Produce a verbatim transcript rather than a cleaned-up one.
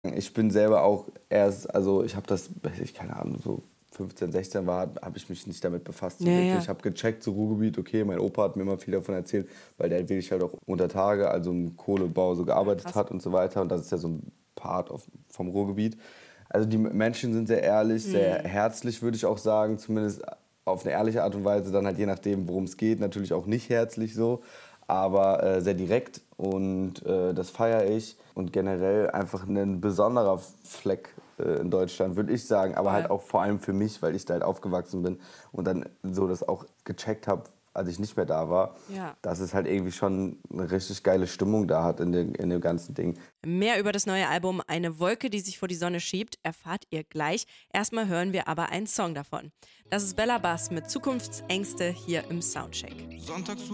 Ich bin selber auch erst, also ich habe das, ich keine Ahnung, so fünfzehn, sechzehn war, habe ich mich nicht damit befasst. So Ja, wirklich. ja. Ich habe gecheckt, so Ruhrgebiet, okay, mein Opa hat mir immer viel davon erzählt, weil der wirklich halt auch unter Tage, also im Kohlebau so gearbeitet Krass. hat und so weiter. Und das ist ja so ein Part auf, vom Ruhrgebiet. Also die Menschen sind sehr ehrlich, sehr herzlich, würde ich auch sagen, zumindest auf eine ehrliche Art und Weise, dann halt je nachdem, worum es geht, natürlich auch nicht herzlich so, aber äh, sehr direkt und äh, das feiere ich. Und generell einfach ein besonderer Fleck äh, in Deutschland, würde ich sagen, aber Voll. halt auch vor allem für mich, weil ich da halt aufgewachsen bin und dann so das auch gecheckt habe, als ich nicht mehr da war, Ja. dass es halt irgendwie schon eine richtig geile Stimmung da hat in dem, in dem ganzen Ding. Mehr über das neue Album Eine Wolke, die sich vor die Sonne schiebt, erfahrt ihr gleich. Erstmal hören wir aber einen Song davon. Das ist Bella Bass mit Zukunftsängste hier im Soundcheck. Sonntags